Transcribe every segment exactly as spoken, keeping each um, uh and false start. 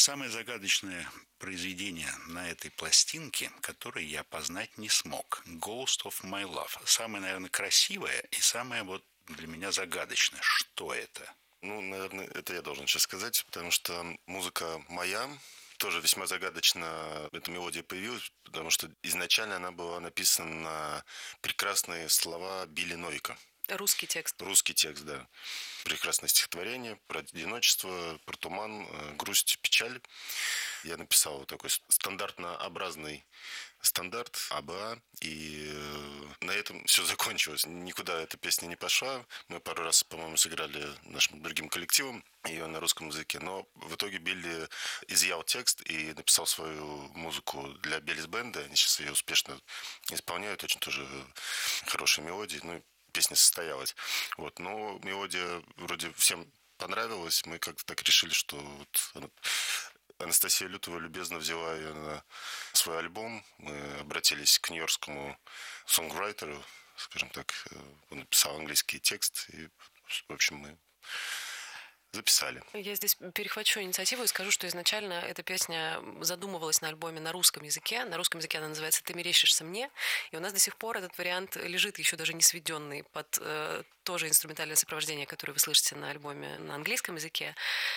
самое загадочное произведение на этой пластинке, которое я познать не смог. Ghost of My Love. Самое, наверное, красивое и самое вот для меня загадочное. Что это? Ну, наверное, это я должен сейчас сказать, потому что музыка моя тоже весьма загадочно эта мелодия появилась, потому что изначально она была написана на прекрасные слова Билли Новика. Русский текст. Русский текст, да. Прекрасное стихотворение про одиночество, про туман, грусть, печаль. Я написал вот такой стандартнообразный стандарт АБА, и на этом все закончилось. Никуда эта песня не пошла. Мы пару раз, по-моему, сыграли нашим другим коллективом ее на русском языке, но в итоге Билли изъял текст и написал свою музыку для Биллис Бенда. Они сейчас ее успешно исполняют, очень тоже хорошие мелодии. Ну, песня состоялась. Вот. Но мелодия вроде всем понравилась. Мы как-то так решили, что вот Анастасия Лютова любезно взяла ее на свой альбом. Мы обратились к нью-йоркскому сонграйтеру, скажем так. Он написал английский текст. И, в общем, мы записали. Я здесь перехвачу инициативу и скажу, что изначально эта песня задумывалась на альбоме на русском языке. На русском языке она называется «Ты мерещишься мне». И у нас до сих пор этот вариант лежит еще даже не сведенный под э, тоже инструментальное сопровождение, которое вы слышите на альбоме на английском языке.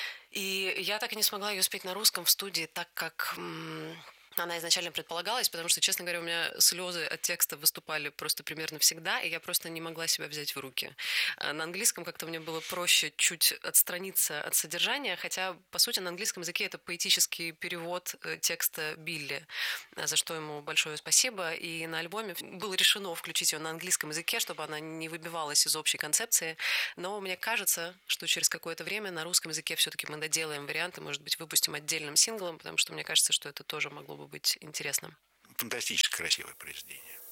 И я так и не смогла ее спеть на русском в студии, так как м- она изначально предполагалась, потому что, честно говоря, у меня слезы от текста выступали просто примерно всегда, и я просто не могла себя взять в руки. На английском как-то мне было проще чуть отстраниться от содержания, хотя, по сути, на английском языке это поэтический перевод текста Билли, за что ему большое спасибо. И на альбоме было решено включить ее на английском языке, чтобы она не выбивалась из общей концепции. Но мне кажется, что через какое-то время на русском языке все-таки мы доделаем варианты, может быть, выпустим отдельным синглом, потому что мне кажется, что это тоже могло бы быть интересным. Фантастически красивое произведение.